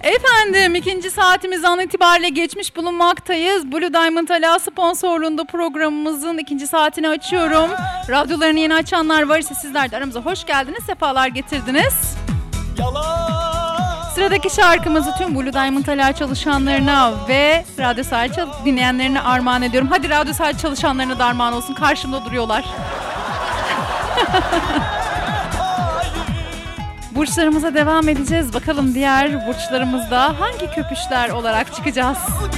Efendim ikinci saatimiz an itibariyle geçmiş bulunmaktayız. Blue Diamond Ala sponsorluğunda programımızın ikinci saatini açıyorum. Radyolarını yeni açanlar var ise sizler de aramıza hoş geldiniz, sefalar getirdiniz. Sıradaki şarkımızı tüm Blue Diamond Ala çalışanlarına ve Radyo Sahil dinleyenlerine armağan ediyorum. Hadi Radyo Sahil çalışanlarına da armağan olsun, karşımda duruyorlar. Burçlarımıza devam edeceğiz. Bakalım diğer burçlarımızda hangi köpüşler olarak çıkacağız?